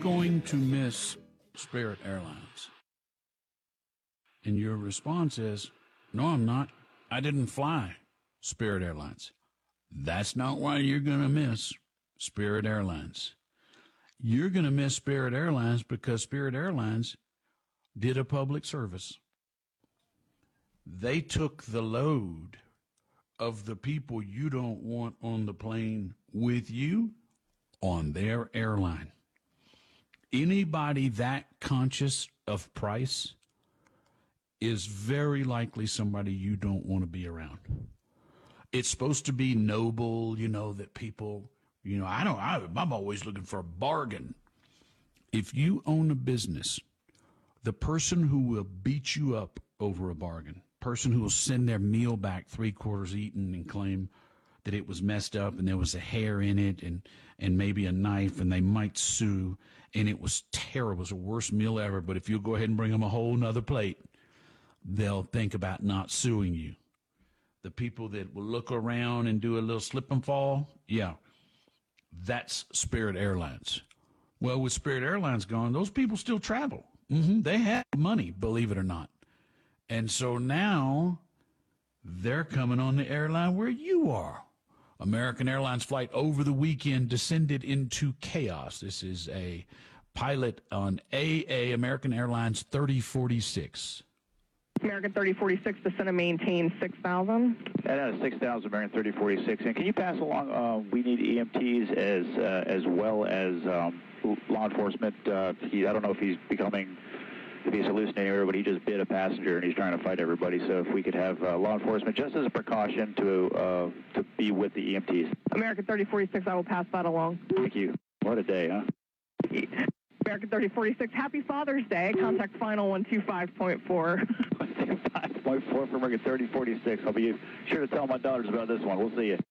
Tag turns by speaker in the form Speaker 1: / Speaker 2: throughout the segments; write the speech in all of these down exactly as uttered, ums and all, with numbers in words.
Speaker 1: going to miss Spirit Airlines? And your response is, no, I'm not. I didn't fly Spirit Airlines. That's not why you're going to miss Spirit Airlines. You're going to miss Spirit Airlines because Spirit Airlines did a public service. They took the load of the people you don't want on the plane with you on their airline. Anybody that conscious of price is very likely somebody you don't want to be around. It's supposed to be noble, you know, that people, you know, I don't, I, I'm always looking for a bargain. If you own a business, the person who will beat you up over a bargain, person who will send their meal back three quarters eaten and claim that it was messed up and there was a hair in it and, and maybe a knife and they might sue and it was terrible. It was the worst meal ever. But if you go ahead and bring them a whole nother plate, they'll think about not suing you. The people that will look around and do a little slip and fall, yeah, that's Spirit Airlines. Well, with Spirit Airlines gone, those people still travel. Mm-hmm. They have money, believe it or not. And so now they're coming on the airline where you are. American Airlines flight over the weekend descended into chaos. This is a pilot on A A, American Airlines thirty forty-six.
Speaker 2: American thirty forty-six descend and maintain six thousand.
Speaker 3: That is six thousand, American thirty forty-six. And can you pass along, uh, we need E M Ts as uh, as well as um, law enforcement. Uh, he, I don't know if he's becoming, if he's hallucinating or but he just bit a passenger and he's trying to fight everybody. So if we could have uh, law enforcement just as a precaution to uh, to be with the E M Ts.
Speaker 2: American thirty forty-six, I will pass that along.
Speaker 3: Thank you. What a day, huh?
Speaker 2: American thirty forty-six, happy Father's Day. Contact final one two five point four.
Speaker 3: one two five point four for American thirty forty-six. I'll be sure to tell my daughters about this one. We'll see you.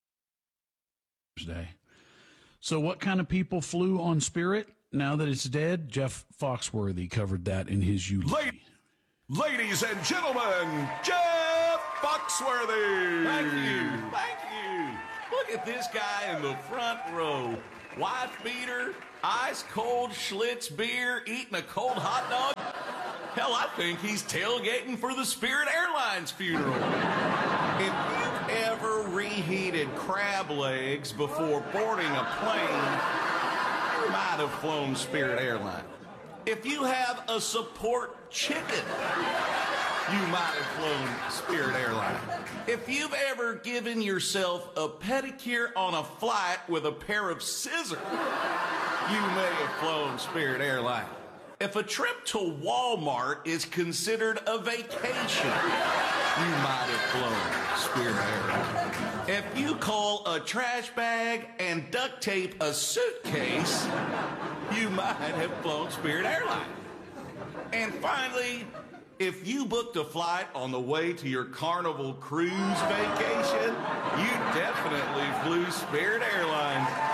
Speaker 1: Day. So what kind of people flew on Spirit now that it's dead? Jeff Foxworthy covered that in his eulogy.
Speaker 4: Ladies and gentlemen, Jeff Foxworthy.
Speaker 5: Thank you. Thank you. Look at this guy in the front row. Wife beater, ice cold Schlitz beer, eating a cold hot dog. Hell, I think he's tailgating for the Spirit Airlines funeral. If you've ever reheated crab legs before boarding a plane, you might have flown Spirit Airlines. If you have a support chicken, you might have flown Spirit Airlines. If you've ever given yourself a pedicure on a flight with a pair of scissors, you may have flown Spirit Airlines. If a trip to Walmart is considered a vacation, you might have flown Spirit Airlines. If you call a trash bag and duct tape a suitcase, you might have flown Spirit Airlines. And finally, if you booked a flight on the way to your Carnival cruise vacation, you definitely flew Spirit Airlines.